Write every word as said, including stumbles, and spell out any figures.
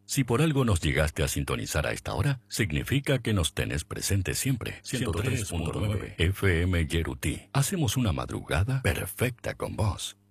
Si por algo nos llegaste a sintonizar a esta hora, significa que nos tenés presente siempre. ciento tres punto nueve F M Yeruti. Hacemos una madrugada perfecta con vos.